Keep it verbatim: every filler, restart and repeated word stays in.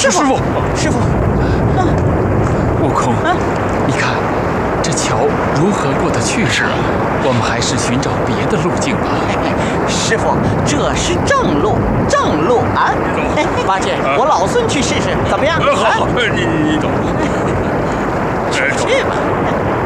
师傅， 师傅， 悟空，你看这桥如何过得去？是啊，我们还是寻找别的路径吧。 师傅，这是正路，正路啊！八戒，我老孙去试试，怎么样？ 好好，你你走， 去吧。